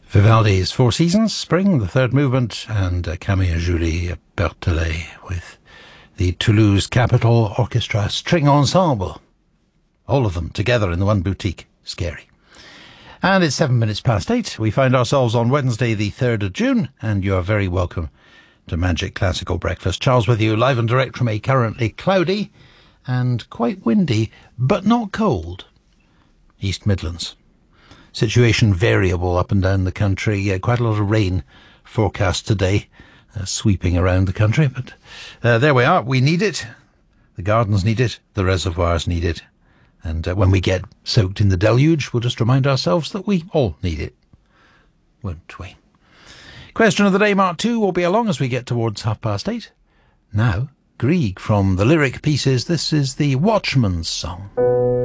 Vivaldi's Four Seasons, Spring, the third movement, and Camille and Julie Berthelet with the Toulouse Capitol Orchestra String Ensemble. All of them together in the one boutique. Scary. And it's 7 minutes past 8. We find ourselves on Wednesday the 3rd of June, and you're very welcome to Magic Classical Breakfast. Charles with you, live and direct from a currently cloudy and quite windy, but not cold, East Midlands. Situation variable up and down the country. Quite a lot of rain forecast today, sweeping around the country. But there we are. We need it. The gardens need it. The reservoirs need it. And when we get soaked in the deluge, we'll just remind ourselves that we all need it, won't we? Question of the day, Mark 2, will be along as we get towards 8:30. Now, Grieg from the lyric pieces. This is the Watchman's Song.